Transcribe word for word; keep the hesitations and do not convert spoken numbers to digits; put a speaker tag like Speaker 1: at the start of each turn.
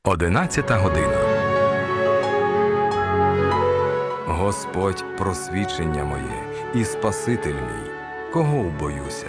Speaker 1: Одинадцята година. Господь просвічення моє і Спаситель мій, кого убоюся?